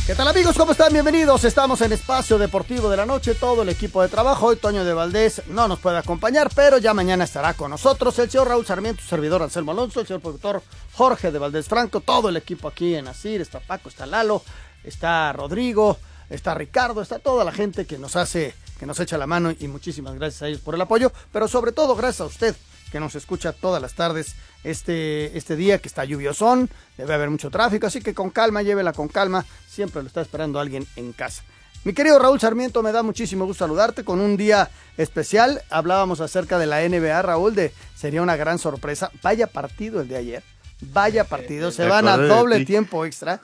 ¿Qué tal, amigos? ¿Cómo están? Bienvenidos. Estamos en Espacio Deportivo de la Noche, todo el equipo de trabajo. Hoy Toño de Valdés no nos puede acompañar, pero ya mañana estará con nosotros el señor Raúl Sarmiento, su servidor Anselmo Alonso, el señor productor Jorge de Valdés Franco, todo el equipo aquí en Asir. Está Paco, está Lalo, está Rodrigo, está Ricardo, está toda la gente que nos echa la mano, y muchísimas gracias a ellos por el apoyo, pero sobre todo gracias a usted que nos escucha todas las tardes este día que está lluviosón, debe haber mucho tráfico, así que con calma, llévela con calma, siempre lo está esperando alguien en casa. Mi querido Raúl Sarmiento, me da muchísimo gusto saludarte con un día especial. Hablábamos acerca de la NBA, Raúl, sería una gran sorpresa. Vaya partido el de ayer, vaya partido, se van a doble tiempo extra,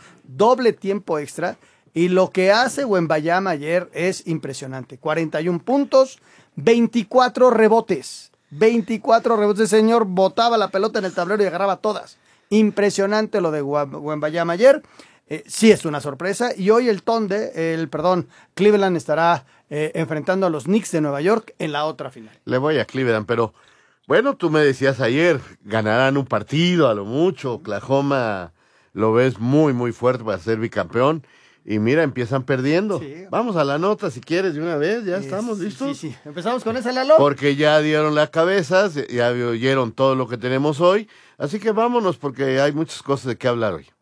y lo que hace Wembanyama ayer es impresionante. 41 puntos, 24 rebotes. 24 rebotes, ese señor botaba la pelota en el tablero y agarraba todas. Impresionante lo de Wembanyama ayer. Sí es una sorpresa. Y hoy Cleveland estará enfrentando a los Knicks de Nueva York en la otra final. Le voy a Cleveland, pero bueno, tú me decías ayer, ganarán un partido a lo mucho. Oklahoma lo ves muy, muy fuerte para ser bicampeón. Y mira, empiezan perdiendo. Sí. Vamos a la nota si quieres de una vez, ya estamos listos. Sí. Empezamos con esa, Lalo. Porque ya dieron las cabezas, ya oyeron todo lo que tenemos hoy. Así que vámonos porque hay muchas cosas de qué hablar hoy.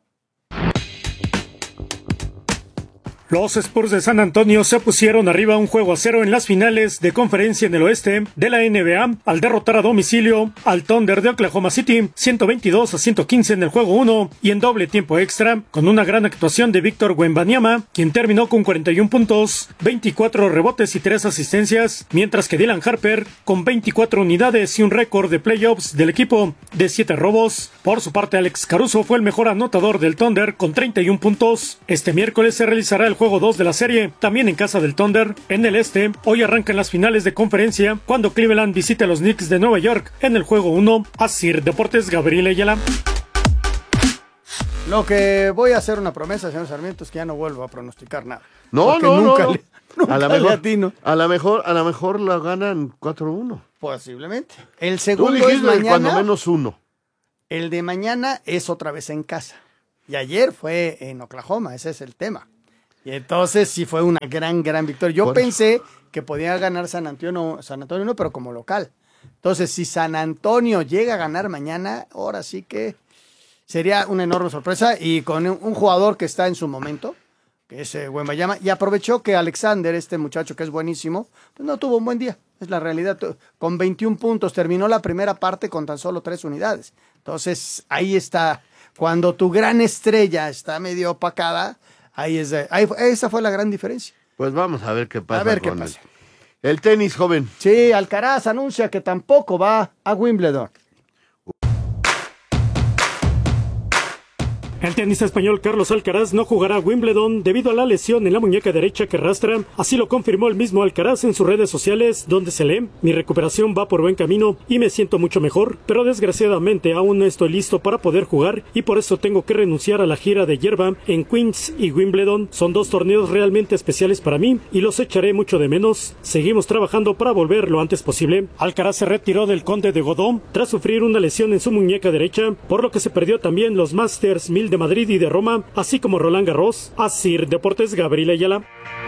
Los Spurs de San Antonio se pusieron arriba 1-0 en las finales de conferencia en el oeste de la NBA al derrotar a domicilio al Thunder de Oklahoma City 122-115 en el juego 1 y en doble tiempo extra, con una gran actuación de Víctor Wembanyama, quien terminó con 41 puntos, 24 rebotes y 3 asistencias, mientras que Dylan Harper con 24 unidades y un récord de playoffs del equipo de 7 robos. Por su parte, Alex Caruso fue el mejor anotador del Thunder con 31 puntos. Este miércoles se realizará el juego 2 de la serie, también en casa del Thunder. En el este, hoy arrancan las finales de conferencia, cuando Cleveland visite a los Knicks de Nueva York en el juego 1. Asir Deportes, Gabriel Ayala. Lo que voy a hacer una promesa, señor Sarmiento, es que ya no vuelvo a pronosticar nada. No. Nunca a la mejor la ganan 4-1. Posiblemente. El segundo Tú es mañana. Cuando menos 1. El de mañana es otra vez en casa. Y ayer fue en Oklahoma, ese es el tema. Y entonces sí fue una gran victoria. Yo pensé que podía ganar San Antonio no, pero como local. Entonces, si San Antonio llega a ganar mañana, ahora sí que sería una enorme sorpresa. Y con un jugador que está en su momento, que es Wembanyama, y aprovechó que Alexander, este muchacho que es buenísimo, pues no tuvo un buen día. Es la realidad. Con 21 puntos terminó la primera parte con tan solo 3 unidades. Entonces, ahí está. Cuando tu gran estrella está medio opacada, esa fue la gran diferencia. Pues vamos a ver qué pasa. A ver qué pasa. El tenis, joven. Sí, Alcaraz anuncia que tampoco va a Wimbledon. El tenista español Carlos Alcaraz no jugará a Wimbledon debido a la lesión en la muñeca derecha que arrastra. Así lo confirmó el mismo Alcaraz en sus redes sociales, donde se lee: mi recuperación va por buen camino y me siento mucho mejor, pero desgraciadamente aún no estoy listo para poder jugar y por eso tengo que renunciar a la gira de hierba en Queens y Wimbledon. Son 2 torneos realmente especiales para mí y los echaré mucho de menos. Seguimos trabajando para volver lo antes posible. Alcaraz se retiró del Conde de Godó tras sufrir una lesión en su muñeca derecha, por lo que se perdió también los Masters 1000 de Madrid y de Roma, así como Roland Garros. Asir Deportes, Gabriel Ayala.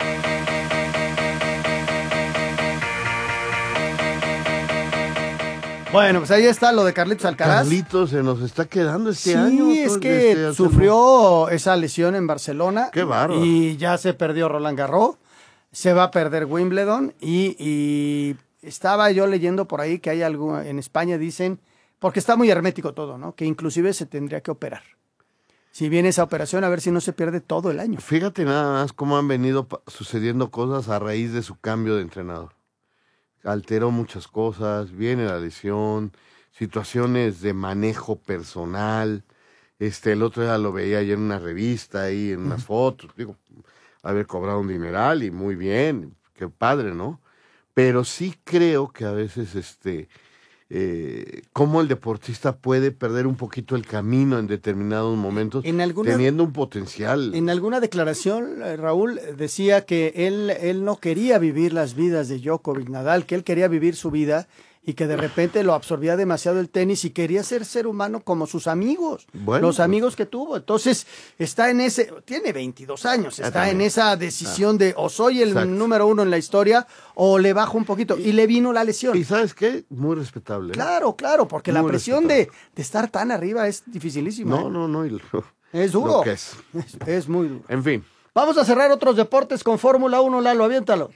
Bueno, pues ahí está lo de Carlitos Alcaraz. Carlitos se nos está quedando este año. Sí, es que sufrió esa lesión en Barcelona. Qué bárbaro. Y ya se perdió Roland Garros. Se va a perder Wimbledon. Y estaba yo leyendo por ahí que hay algo en España, dicen, porque está muy hermético todo, ¿no? Que inclusive se tendría que operar. Si viene esa operación, a ver si no se pierde todo el año. Fíjate nada más cómo han venido sucediendo cosas a raíz de su cambio de entrenador. Alteró muchas cosas, viene la lesión, situaciones de manejo personal. El otro día lo veía ayer en una revista, ahí en unas fotos. Digo, haber cobrado un dineral y muy bien, qué padre, ¿no? Pero sí creo que a veces cómo el deportista puede perder un poquito el camino en determinados momentos, teniendo un potencial. En alguna declaración, Raúl decía que él no quería vivir las vidas de Djokovic, Nadal, que él quería vivir su vida y que de repente lo absorbía demasiado el tenis y quería ser humano como sus amigos, los amigos que tuvo. Entonces está en tiene 22 años, está en esa decisión de o soy el número 1 en la historia o le bajo un poquito, y le vino la lesión. ¿Y sabes qué? Muy respetable. Claro, porque la presión de estar tan arriba es dificilísima. No. Es duro. Lo que es. Es muy duro. En fin. Vamos a cerrar otros deportes con Fórmula 1, Lalo, aviéntalo.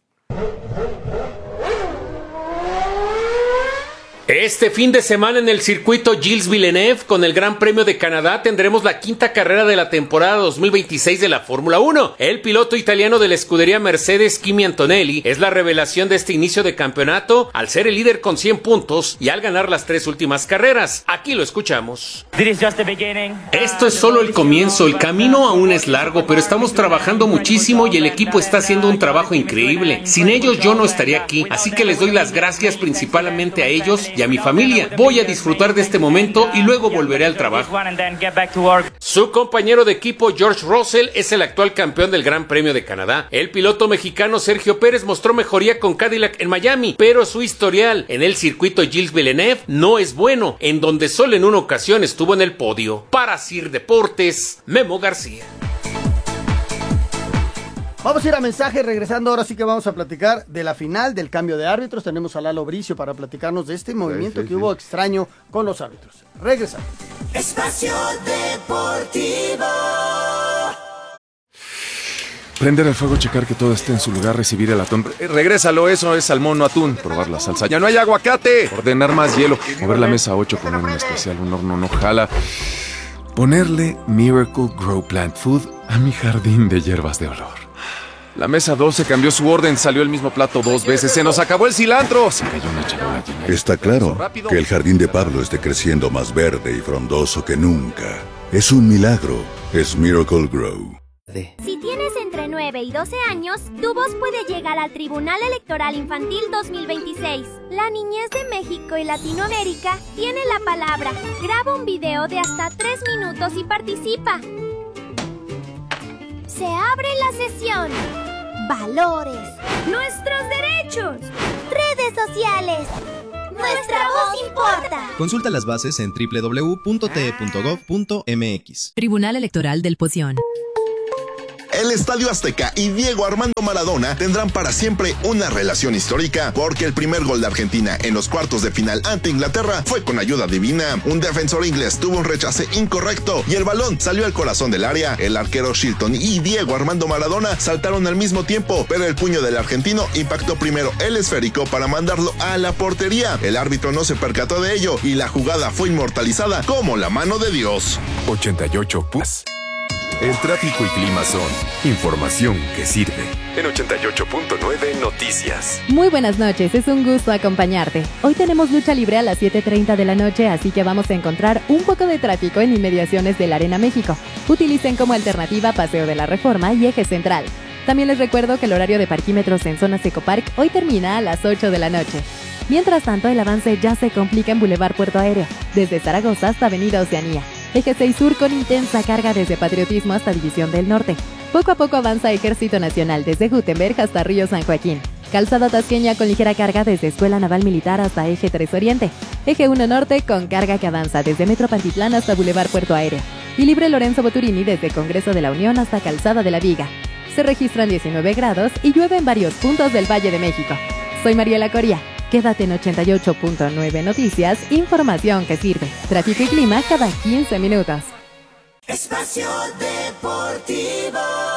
Este fin de semana en el circuito Gilles Villeneuve, con el Gran Premio de Canadá, tendremos la quinta carrera de la temporada 2026 de la Fórmula 1. El piloto italiano de la escudería Mercedes, Kimi Antonelli, es la revelación de este inicio de campeonato al ser el líder con 100 puntos y al ganar las 3 últimas carreras. Aquí lo escuchamos. Esto es solo el comienzo, el camino aún es largo, pero estamos trabajando muchísimo y el equipo está haciendo un trabajo increíble. Sin ellos yo no estaría aquí, así que les doy las gracias principalmente a ellos y a mi familia. Voy a disfrutar de este momento y luego volveré al trabajo. Su compañero de equipo George Russell es el actual campeón del Gran Premio de Canadá. El piloto mexicano Sergio Pérez mostró mejoría con Cadillac en Miami, pero su historial en el circuito Gilles Villeneuve no es bueno, en donde solo en una ocasión estuvo en el podio. Para CIR Deportes, Memo García. Vamos a ir a mensaje, regresando ahora sí que vamos a platicar de la final, del cambio de árbitros. Tenemos a Lalo Bricio para platicarnos de este movimiento que hubo extraño con los árbitros. Regresamos. Espacio Deportivo. Prender el fuego, checar que todo esté en su lugar, recibir el atún. Regrésalo, eso es salmón, no atún. Probar la salsa. ¡Ya no hay aguacate! Ordenar más hielo. Mover la mesa 8, poner un especial, un horno no jala. Ponerle Miracle Grow Plant Food a mi jardín de hierbas de olor. La mesa 12 cambió su orden, salió el mismo plato 2 veces, se nos acabó el cilantro. Se cayó una charola llena. Está claro que el jardín de Pablo esté creciendo más verde y frondoso que nunca. Es un milagro, es Miracle Grow. Si tienes entre 9 y 12 años, tu voz puede llegar al Tribunal Electoral Infantil 2026. La niñez de México y Latinoamérica tiene la palabra. Graba un video de hasta 3 minutos y participa. Se abre la sesión. Valores. Nuestros derechos. Redes sociales. Nuestra voz importa. Consulta las bases en www.te.gov.mx. Tribunal Electoral del Poción. El Estadio Azteca y Diego Armando Maradona tendrán para siempre una relación histórica, porque el primer gol de Argentina en los cuartos de final ante Inglaterra fue con ayuda divina. Un defensor inglés tuvo un rechace incorrecto y el balón salió al corazón del área. El arquero Shilton y Diego Armando Maradona saltaron al mismo tiempo, pero el puño del argentino impactó primero el esférico para mandarlo a la portería. El árbitro no se percató de ello y la jugada fue inmortalizada como la mano de Dios. 88 plus. El tráfico y clima son información que sirve. En 88.9 Noticias. Muy buenas noches, es un gusto acompañarte. Hoy tenemos lucha libre a las 7:30 de la noche, así que vamos a encontrar un poco de tráfico en inmediaciones de la Arena México. Utilicen como alternativa Paseo de la Reforma y Eje Central. También les recuerdo que el horario de parquímetros en Zona Ecopark hoy termina a las 8 de la noche. Mientras tanto, el avance ya se complica en Boulevard Puerto Aéreo, desde Zaragoza hasta Avenida Oceanía. Eje 6 Sur con intensa carga desde Patriotismo hasta División del Norte. Poco a poco avanza Ejército Nacional desde Gutenberg hasta Río San Joaquín. Calzada Tasqueña con ligera carga desde Escuela Naval Militar hasta Eje 3 Oriente. Eje 1 Norte con carga que avanza desde Metro Pantitlán hasta Boulevard Puerto Aéreo. Y libre Lorenzo Boturini desde Congreso de la Unión hasta Calzada de la Viga. Se registran 19 grados y llueve en varios puntos del Valle de México. Soy Mariela Coria. Quédate en 88.9 Noticias, información que sirve. Tráfico y clima cada 15 minutos. Espacio Deportivo.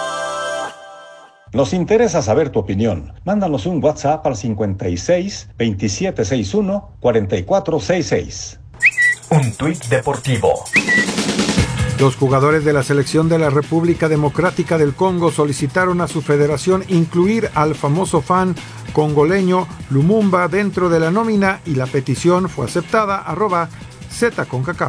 Nos interesa saber tu opinión. Mándanos un WhatsApp al 56 2761 4466. Un tuit deportivo. Los jugadores de la selección de la República Democrática del Congo solicitaron a su federación incluir al famoso fan congoleño Lumumba dentro de la nómina y la petición fue aceptada. @ZCONCACAF.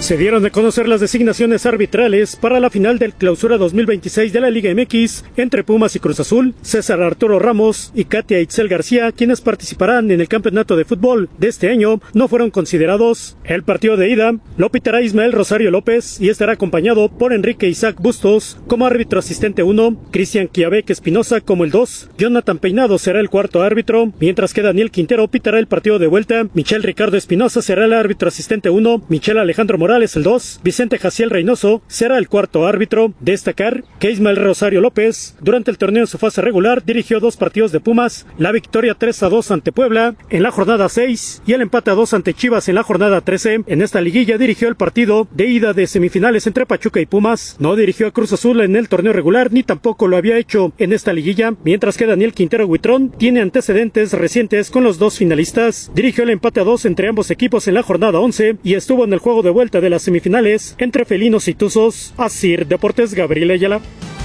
Se dieron a conocer las designaciones arbitrales para la final del Clausura 2026 de la Liga MX entre Pumas y Cruz Azul. César Arturo Ramos y Katia Itzel García, quienes participarán en el campeonato de fútbol de este año, no fueron considerados. El partido de ida lo pitará Ismael Rosario López y estará acompañado por Enrique Isaac Bustos como árbitro asistente 1, Cristian Quiabec Espinosa como el 2, Jonathan Peinado será el cuarto árbitro, mientras que Daniel Quintero pitará el partido de vuelta, Michel Ricardo Espinosa será el árbitro asistente 1, Michel Alejandro Morales el 2, Vicente Jaciel Reynoso será el cuarto árbitro. Destacar que Ismael Rosario López durante el torneo en su fase regular dirigió 2 partidos de Pumas, la victoria 3-2 ante Puebla en la jornada 6 y el empate a 2 ante Chivas en la jornada 13. En esta liguilla dirigió el partido de ida de semifinales entre Pachuca y Pumas. No dirigió a Cruz Azul en el torneo regular ni tampoco lo había hecho en esta liguilla, mientras que Daniel Quintero Huitrón tiene antecedentes recientes con los 2 finalistas. Dirigió el empate a 2 entre ambos equipos en la jornada 11 y estuvo en el juego de vuelta de las semifinales entre felinos y tuzos. Así Deportes, Gabriel Ayala.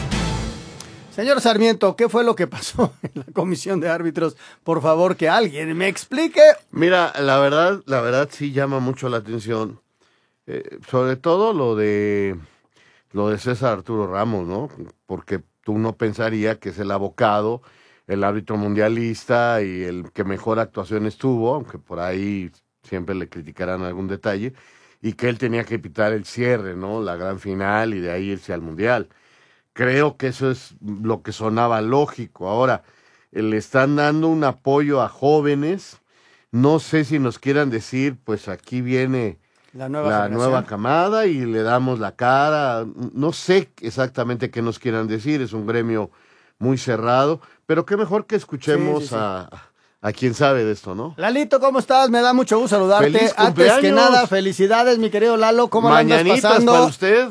Señor Sarmiento, ¿qué fue lo que pasó en la comisión de árbitros? Por favor, que alguien me explique. Mira, la verdad sí llama mucho la atención, sobre todo lo de César Arturo Ramos, ¿no? Porque tú no pensaría que es el abocado, el árbitro mundialista y el que mejor actuaciones tuvo, aunque por ahí siempre le criticarán algún detalle, y que él tenía que pitar el cierre, ¿no? La gran final y de ahí irse al mundial. Creo que eso es lo que sonaba lógico. Ahora, le están dando un apoyo a jóvenes. No sé si nos quieran decir, pues aquí viene la nueva camada y le damos la cara. No sé exactamente qué nos quieran decir. Es un gremio muy cerrado. Pero qué mejor que escuchemos sí. A quien sabe de esto, ¿no? Lalito, ¿cómo estás? Me da mucho gusto saludarte. ¡Feliz Antes cumpleaños! que nada, felicidades, mi querido Lalo. ¿Cómo la andas pasando? Para usted.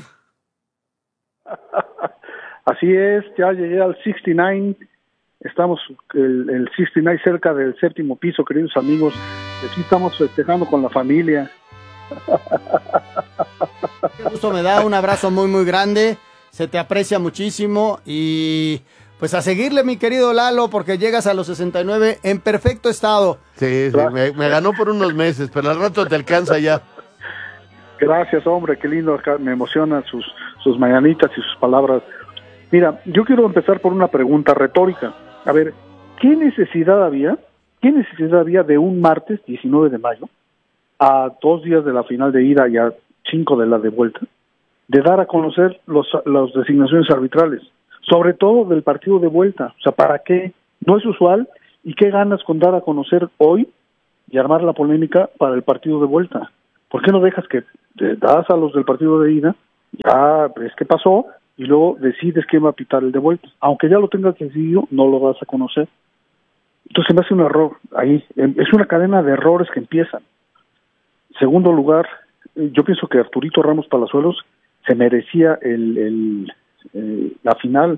Así es, ya llegué al 69, estamos el 69 cerca del 7º piso, queridos amigos, aquí estamos festejando con la familia. Qué gusto me da, un abrazo muy muy grande, se te aprecia muchísimo y pues a seguirle, mi querido Lalo, porque llegas a los 69 en perfecto estado. Sí, me ganó por unos meses, pero al rato te alcanza ya. Gracias, hombre, qué lindo, me emocionan sus mañanitas y sus palabras. Mira, yo quiero empezar por una pregunta retórica. A ver, ¿qué necesidad había de un martes 19 de mayo, a 2 días de la final de ida y a 5 de la de vuelta, de dar a conocer las designaciones arbitrales, sobre todo del partido de vuelta? O sea, ¿para qué? No es usual. ¿Y qué ganas con dar a conocer hoy y armar la polémica para el partido de vuelta? ¿Por qué no dejas que te das a los del partido de ida, ya ves qué pasó, y luego decides quién va a pitar el de vuelta? Aunque ya lo tengas decidido, no lo vas a conocer. Entonces me hace un error ahí. Es una cadena de errores que empiezan. Segundo lugar, yo pienso que Arturito Ramos Palazuelos se merecía la final.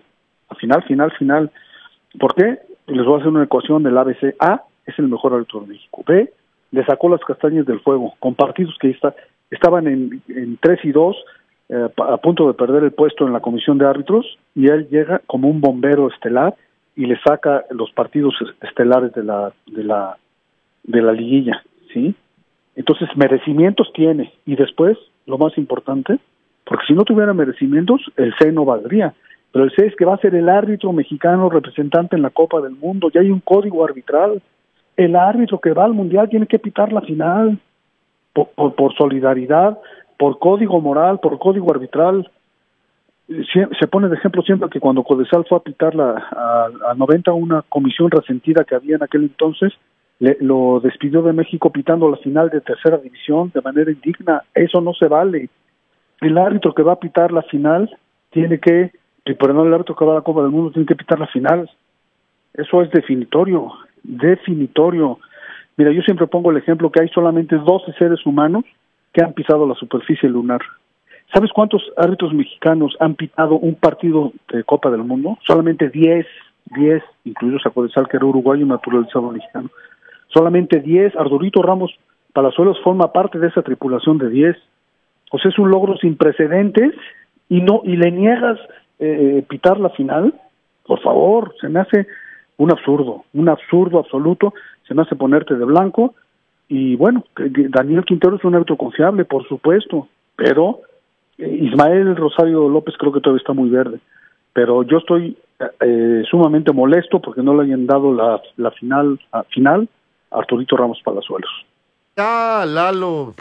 ¿Por qué? Les voy a hacer una ecuación del ABC. A, es el mejor árbitro de México. B, le sacó las castañas del fuego, con partidos que estaban en 3-2, a punto de perder el puesto en la comisión de árbitros, y él llega como un bombero estelar y le saca los partidos estelares de la liguilla, ¿sí? Entonces, merecimientos tiene, y después, lo más importante, porque si no tuviera merecimientos, el C no valdría, pero el C es que va a ser el árbitro mexicano representante en la Copa del Mundo, ya hay un código arbitral. El árbitro que va al Mundial tiene que pitar la final, por solidaridad, por código moral, por código arbitral. Se pone de ejemplo siempre que cuando Codesal fue a pitar a 90, una comisión resentida que había en aquel entonces, lo despidió de México pitando la final de tercera división de manera indigna. Eso no se vale. El árbitro que va a pitar la final el árbitro que va a la Copa del Mundo tiene que pitar la final. Eso es definitorio. Mira, yo siempre pongo el ejemplo que hay solamente 12 seres humanos que han pisado la superficie lunar. ¿Sabes cuántos árbitros mexicanos han pitado un partido de Copa del Mundo? Solamente 10, incluido Codesal, que era uruguayo naturalizado mexicano. Solamente 10. Arturito Ramos Palazuelos forma parte de esa tripulación de 10. O sea, es un logro sin precedentes y le niegas pitar la final. Por favor, se me hace un absurdo absoluto. Se me hace ponerte de blanco. Y bueno, Daniel Quintero es un árbitro confiable, por supuesto, pero Ismael Rosario López creo que todavía está muy verde, pero yo estoy sumamente molesto porque no le hayan dado la final a Arturito Ramos Palazuelos. Lalo,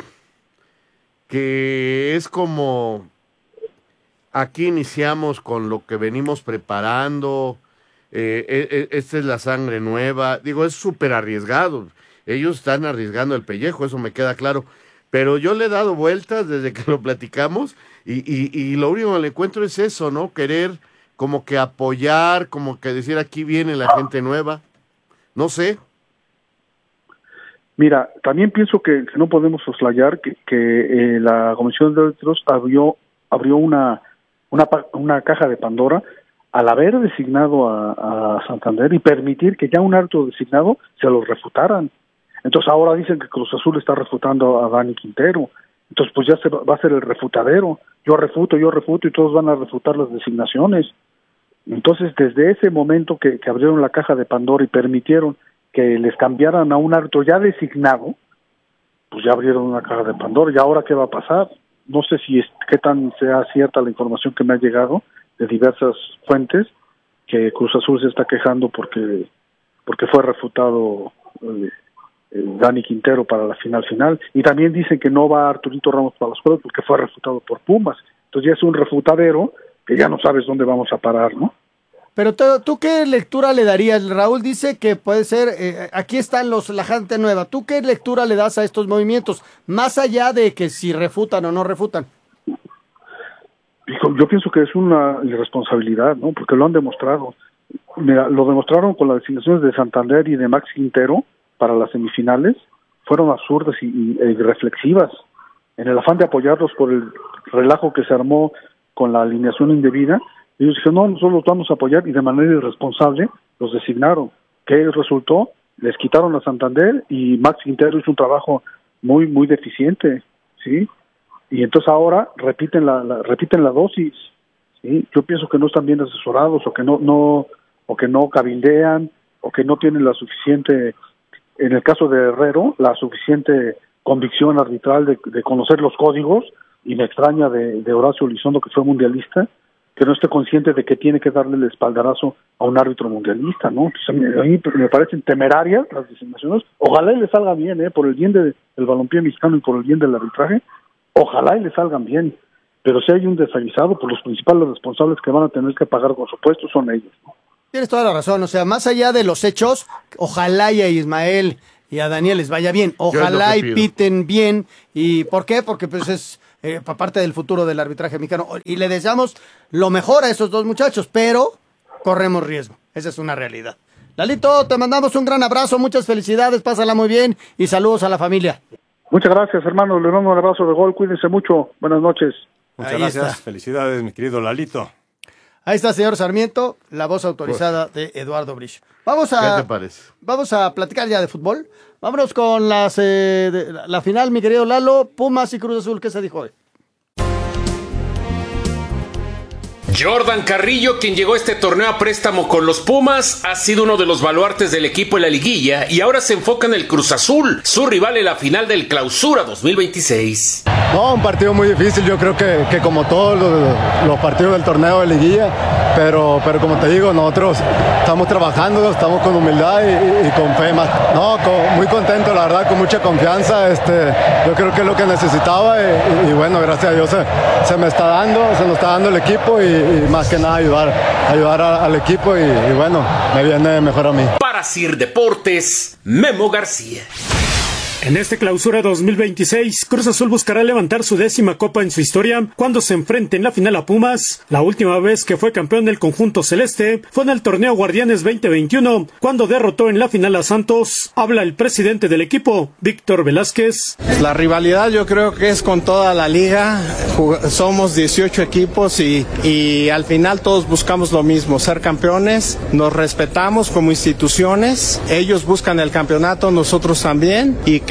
que es como aquí iniciamos con lo que venimos preparando, esta es la sangre nueva, digo, es súper arriesgado, ellos están arriesgando el pellejo, eso me queda claro, pero yo le he dado vueltas desde que lo platicamos y lo único que le encuentro es eso, ¿no? Querer como que apoyar, como que decir aquí viene la gente nueva, no sé. Mira, también pienso que no podemos soslayar que la Comisión de Árbitros abrió una caja de Pandora al haber designado a Santander y permitir que ya un árbitro designado se lo refutaran. Entonces ahora dicen que Cruz Azul está refutando a Dani Quintero. Entonces pues ya va a ser el refutadero. Yo refuto y todos van a refutar las designaciones. Entonces desde ese momento que abrieron la caja de Pandora y permitieron que les cambiaran a un árbitro ya designado, pues ya abrieron una caja de Pandora. ¿Y ahora qué va a pasar? No sé qué tan sea cierta la información que me ha llegado de diversas fuentes, que Cruz Azul se está quejando porque fue refutado Dani Quintero para la final, y también dicen que no va Arturito Ramos Palazuelos porque fue refutado por Pumas. Entonces ya es un refutadero que ya no sabes dónde vamos a parar, ¿no? Pero ¿tú qué lectura le darías? Raúl dice que puede ser, aquí están la gente nueva. ¿Tú qué lectura le das a estos movimientos? Más allá de que si refutan o no refutan. Yo pienso que es una irresponsabilidad, ¿no? Porque lo han demostrado. Mira, lo demostraron con las designaciones de Santander y de Max Quintero para las semifinales. Fueron absurdas y reflexivas. En el afán de apoyarlos por el relajo que se armó con la alineación indebida, ellos dijeron, no, nosotros los vamos a apoyar, y de manera irresponsable los designaron. ¿Qué resultó? Les quitaron a Santander y Max Quintero hizo un trabajo muy, muy deficiente, ¿sí? Y entonces ahora repiten la dosis, ¿sí? Yo pienso que no están bien asesorados, o que no cabildean, o que no tienen la suficiente, en el caso de Herrero, la suficiente convicción arbitral de conocer los códigos, y me extraña de Horacio Elizondo, que fue mundialista, que no esté consciente de que tiene que darle el espaldarazo a un árbitro mundialista, ¿no? Entonces, a mí me parecen temerarias las designaciones. Ojalá y le salga bien, por el bien del balompié mexicano y por el bien del arbitraje, ojalá y le salgan bien. Pero si hay un desaguisado, pues los principales responsables que van a tener que pagar con su puesto son ellos, ¿no? Tienes toda la razón, o sea, más allá de los hechos, ojalá y a Ismael y a Daniel les vaya bien, ojalá y piten bien. ¿Y por qué? Porque pues es parte del futuro del arbitraje mexicano, y le deseamos lo mejor a esos dos muchachos, pero corremos riesgo, esa es una realidad. Lalito, te mandamos un gran abrazo, muchas felicidades, pásala muy bien y saludos a la familia. Muchas gracias, hermano, le mando un abrazo de gol, cuídense mucho, buenas noches. Muchas gracias, felicidades, mi querido Lalito. Ahí está, señor Sarmiento, la voz autorizada de Eduardo Bricio. ¿Qué te parece? Vamos a platicar ya de fútbol. Vámonos con la final, mi querido Lalo. Pumas y Cruz Azul, ¿qué se dijo hoy? Jordan Carrillo, quien llegó a este torneo a préstamo con los Pumas, ha sido uno de los baluartes del equipo en la liguilla y ahora se enfoca en el Cruz Azul, su rival en la final del Clausura 2026. No, un partido muy difícil, yo creo que como todos los partidos del torneo de liguilla, pero como te digo, nosotros estamos trabajando, estamos con humildad y con fe más. No, muy contento, la verdad, con mucha confianza, yo creo que es lo que necesitaba y bueno, gracias a Dios se me está dando, se nos está dando el equipo y más que nada ayudar al equipo y bueno, me viene mejor a mí. Para Sir Deportes, Memo García. En este Clausura 2026, Cruz Azul buscará levantar su 10ª copa en su historia cuando se enfrente en la final a Pumas. La última vez que fue campeón del conjunto celeste fue en el torneo Guardianes 2021, cuando derrotó en la final a Santos. Habla el presidente del equipo, Víctor Velázquez. La rivalidad yo creo que es con toda la liga. Somos 18 equipos y al final todos buscamos lo mismo, ser campeones. Nos respetamos como instituciones. Ellos buscan el campeonato, nosotros también, y que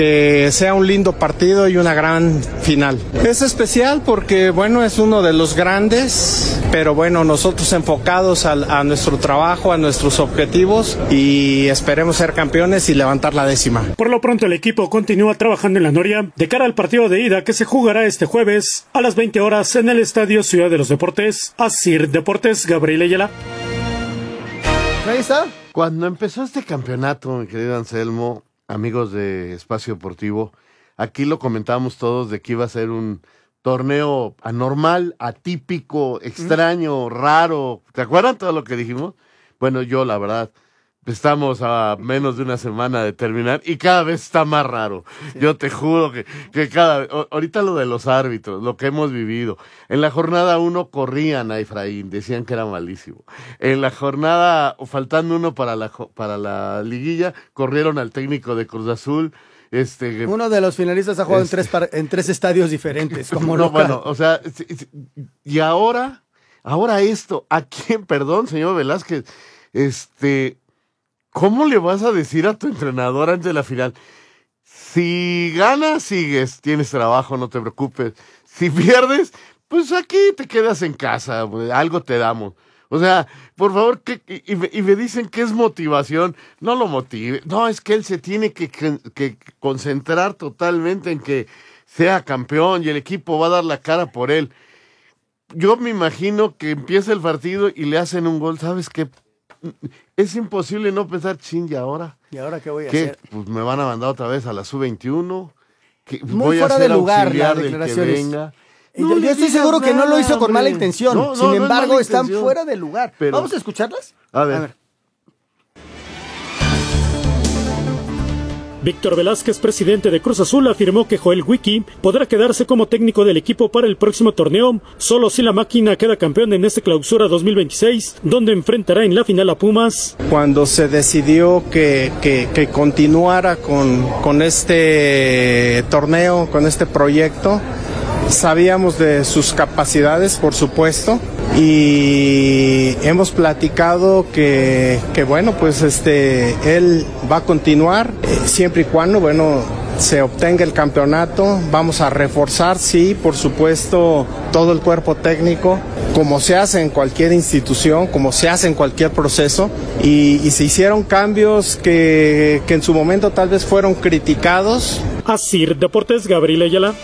que sea un lindo partido y una gran final. Es especial porque, bueno, es uno de los grandes, pero bueno, nosotros enfocados a nuestro trabajo, a nuestros objetivos y esperemos ser campeones y levantar la 10ª. Por lo pronto el equipo continúa trabajando en la Noria de cara al partido de ida que se jugará este jueves a las 20 horas en el Estadio Ciudad de los Deportes. Asir Deportes, Gabriel Ayala. Ahí está. Cuando empezó este campeonato, mi querido Anselmo, amigos de Espacio Deportivo, aquí lo comentábamos todos de que iba a ser un torneo anormal, atípico, extraño, raro. ¿Te acuerdan todo lo que dijimos? Bueno, yo la verdad, estamos a menos de una semana de terminar y cada vez está más raro. Sí. Yo te juro que cada vez, ahorita lo de los árbitros, lo que hemos vivido. En la jornada 1 corrían a Efraín, decían que era malísimo. En la jornada, faltando uno para la liguilla, corrieron al técnico de Cruz Azul. Uno de los finalistas ha jugado en tres estadios diferentes, como no. Bueno, o sea, y ahora esto, ¿a quién? Perdón, señor Velázquez, ¿cómo le vas a decir a tu entrenador antes de la final? Si ganas, sigues, tienes trabajo, no te preocupes. Si pierdes, pues aquí te quedas en casa, algo te damos. O sea, por favor, y me dicen que es motivación. No lo motive. No, es que él se tiene que concentrar totalmente en que sea campeón y el equipo va a dar la cara por él. Yo me imagino que empieza el partido y le hacen un gol. ¿Sabes qué? Es imposible no pensar, ¿y ahora? ¿Y ahora qué voy a hacer? Pues me van a mandar otra vez a la sub-21. Muy fuera de lugar las declaraciones. Yo estoy seguro que no lo hizo con mala intención. Sin embargo, están fuera de lugar. Pero, ¿vamos a escucharlas? A ver. Víctor Velázquez, presidente de Cruz Azul, afirmó que Joel Wiki podrá quedarse como técnico del equipo para el próximo torneo, solo si la máquina queda campeón en este clausura 2026, donde enfrentará en la final a Pumas. Cuando se decidió que continuara con este torneo, con este proyecto, sabíamos de sus capacidades, por supuesto, y hemos platicado que bueno, pues él va a continuar siempre y cuando, bueno, se obtenga el campeonato. Vamos a reforzar, sí, por supuesto, todo el cuerpo técnico, como se hace en cualquier institución, como se hace en cualquier proceso, y se hicieron cambios que en su momento tal vez fueron criticados. Asir Deportes, Gabriel Ayala.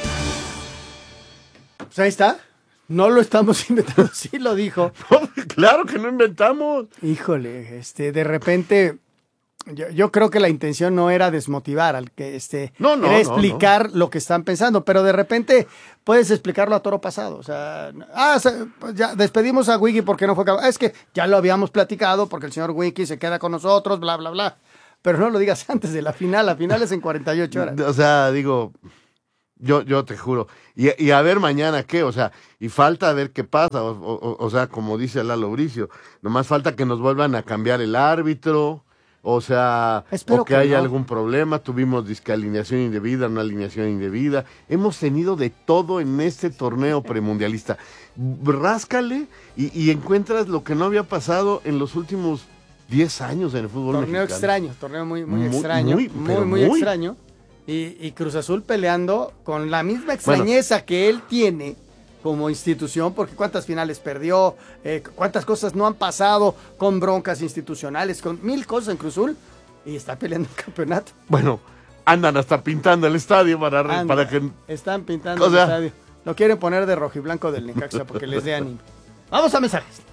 Pues ahí está. No lo estamos inventando, sí lo dijo. Claro que no inventamos. Híjole, de repente, yo creo que la intención no era desmotivar al que era explicar lo que están pensando, pero de repente puedes explicarlo a toro pasado. O sea, pues ya despedimos a Wiki porque no fue capaz. Es que ya lo habíamos platicado porque el señor Wiki se queda con nosotros, bla, bla, bla. Pero no lo digas antes de la final. La final es en 48 horas. O sea, digo, yo te juro. Y a ver mañana qué, o sea, y falta a ver qué pasa. O sea, como dice Lalo Bricio, nomás falta que nos vuelvan a cambiar el árbitro. O sea, espero o que haya algún problema. Tuvimos disque alineación indebida, una alineación indebida. Hemos tenido de todo en este torneo premundialista. Ráscale y encuentras lo que no había pasado en los últimos 10 años en el fútbol mexicano. Extraño, torneo muy extraño. Muy extraño. Y Cruz Azul peleando con la misma extrañeza que él tiene como institución, porque cuántas finales perdió, cuántas cosas no han pasado con broncas institucionales, con 1000 cosas en Cruz Azul, y está peleando el campeonato. Bueno, andan hasta pintando el estadio para que... Están pintando el estadio. Lo quieren poner de rojiblanco del Necaxa porque les dé ánimo. Vamos a mensajes.